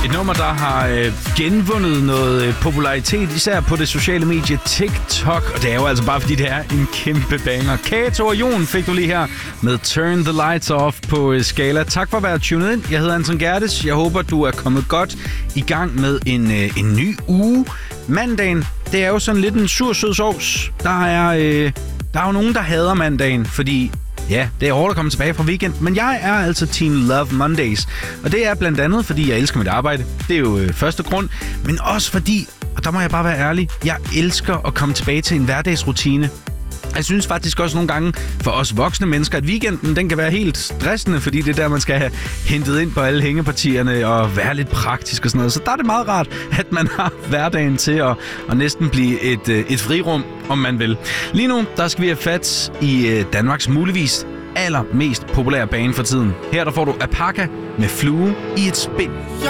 Et nummer, der har genvundet noget popularitet, især på det sociale medie TikTok. Og det er jo altså bare, fordi det er en kæmpe banger. Kato og Jon fik du lige her med Turn the Lights Off på Skala. Tak for at være tunet ind. Jeg hedder Anton Gerdes. Jeg håber, du er kommet godt i gang med en ny uge. Mandagen, det er jo sådan lidt en sur sød sovs. Der er jo nogen, der hader mandagen, fordi ja, det er hårdt at komme tilbage fra weekend, men jeg er altså Team Love Mondays. Og det er blandt andet, fordi jeg elsker mit arbejde. Det er jo første grund. Men også fordi, og der må jeg bare være ærlig, jeg elsker at komme tilbage til en hverdagsrutine. Jeg synes faktisk også nogle gange for os voksne mennesker, at weekenden den kan være helt stressende, fordi det er der, man skal have hentet ind på alle hængepartierne og være lidt praktisk og sådan noget. Så der er det meget rart, at man har hverdagen til at næsten blive et frirum, om man vil. Lige nu, der skal vi have fat i Danmarks muligvis allermest populære bane for tiden. Her der får du Apaka med Flue i et spind.